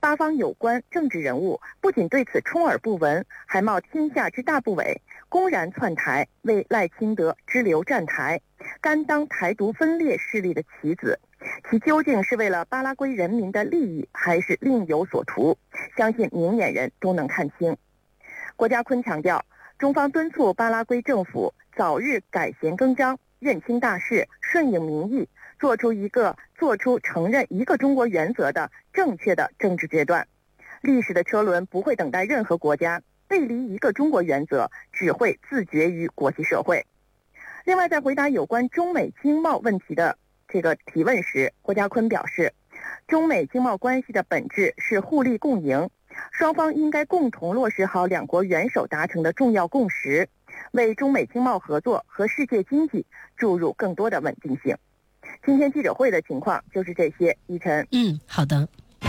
八方有关政治人物不仅对此充耳不闻，还冒天下之大不韪，公然窜台，为赖清德支流站台，甘当台独分裂势力的棋子。其究竟是为了巴拉圭人民的利益，还是另有所图？相信明眼人都能看清。郭家坤强调，中方敦促巴拉圭政府早日改弦更张，认清大势，顺应民意，做出承认一个中国原则的正确的政治决断。历史的车轮不会等待任何国家，背离一个中国原则只会自绝于国际社会。另外，在回答有关中美经贸问题的这个提问时，郭家坤表示，中美经贸关系的本质是互利共赢，双方应该共同落实好两国元首达成的重要共识，为中美经贸合作和世界经济注入更多的稳定性。今天记者会的情况就是这些，依晨。 好的。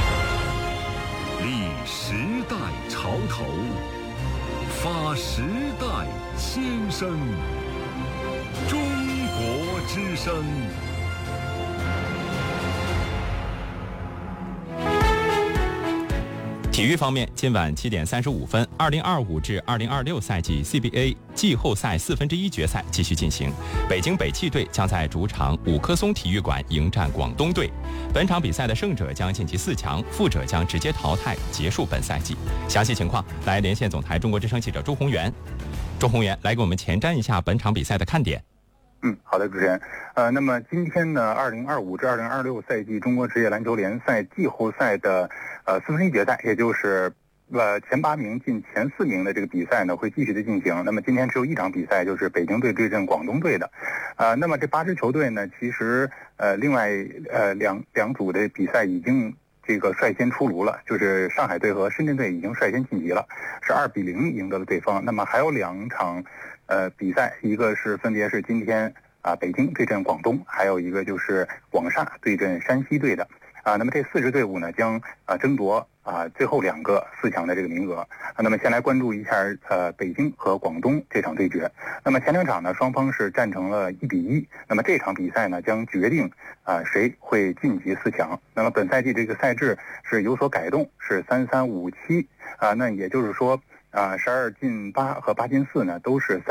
立时代潮头，发时代先声，中国之声。 体育方面，今晚7点35分，2025至2026赛季 CBA 季后赛1/4决赛继续进行。北京北汽队将在主场五棵松体育馆迎战广东队。本场比赛的胜者将晋级4强，负者将直接淘汰，结束本赛季。详细情况，来连线总台中国之声记者朱宏元。朱宏元，来给我们前瞻一下本场比赛的看点。 好的，主持人。那么今天呢，2025至2026赛季中国职业篮球联赛季后赛的1/4决赛，也就是前8名进前4名的这个比赛呢，会继续的进行。那么今天只有一场比赛，就是北京队对阵广东队的。那么这8支球队呢，其实另外两组的比赛已经这个率先出炉了，就是上海队和深圳队已经率先晋级了，是2-0赢得了对方。那么还有2场比赛，一个是分别是今天北京对阵广东，还有一个就是广厦对阵山西队的。那么这4支队伍呢将争夺最后2个4强的这个名额。那么先来关注一下北京和广东这场对决。那么前2场呢双方是战成了1-1。那么这场比赛呢将决定谁会晋级4强。那么本赛季这个赛制是有所改动，是3-3-5-7。那也就是说12进8和8进4呢都是